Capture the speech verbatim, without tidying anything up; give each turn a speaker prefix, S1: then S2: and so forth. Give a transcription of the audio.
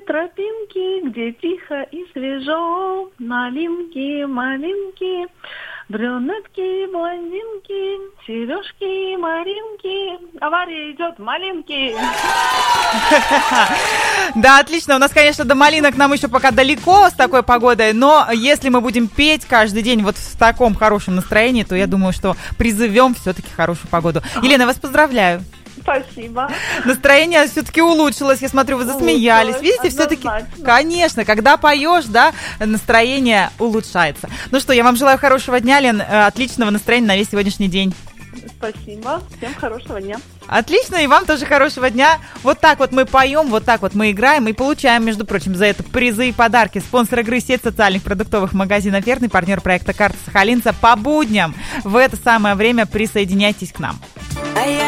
S1: тропинки, где тихо и свежо, малинки, малинки, брюнетки, блондинки, сережки, маринки. Авария идет, малинки.
S2: Да, отлично. У нас, конечно, до малинок нам еще пока далеко с такой погодой, но если мы будем петь каждый день вот в таком хорошем настроении, то я думаю, что призовем все-таки хорошую погоду. Елена, вас поздравляю.
S1: Спасибо.
S2: Настроение все-таки улучшилось. Я смотрю, вы засмеялись.
S1: Улучшилось,
S2: видите, все-таки,
S1: однозначно.
S2: конечно, когда поешь, да, настроение улучшается. Ну что, я вам желаю хорошего дня, Лен, отличного настроения на весь сегодняшний день.
S1: Спасибо. Всем хорошего дня.
S2: Отлично, и вам тоже хорошего дня. Вот так вот мы поем, вот так вот мы играем и получаем, между прочим, за это призы и подарки. Спонсор игры — сеть социальных продуктовых магазинов «Верный», партнер проекта «Карта Сахалинца». По будням в это самое время присоединяйтесь к нам.